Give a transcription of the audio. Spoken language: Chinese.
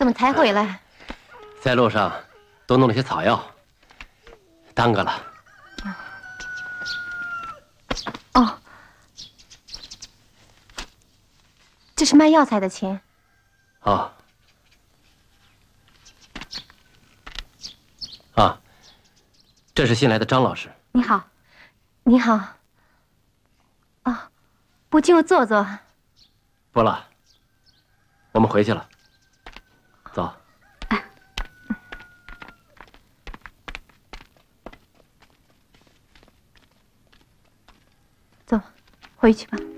怎么才回来？ 在路上多弄了些草药，耽搁了。 哦，这是卖药材的钱。 哦。啊，这是新来的张老师。 你好，你好。啊，不进入坐坐。 不了，我们回去了。走。 走，回去吧。